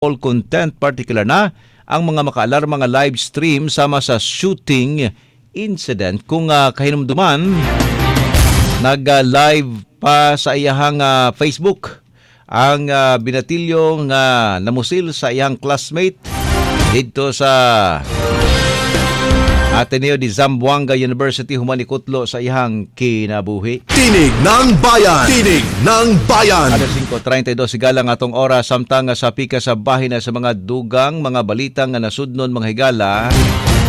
all content, particular na ang mga makaalarma nga live stream sama sa shooting incident. Kung kahinumduman, nag-live pa sa iyahang Facebook ang binatilyo nga namusil sa iyang classmate dito sa Ateneo de Zamboanga University, humanikutlo sa iyang kinabuhi. Tinig ng Bayan! Tinig ng Bayan! Alas 5:32 sigalang atong oras, samtang sa pika sa bahin na sa mga dugang, mga balitang nga nasudnon mga higala.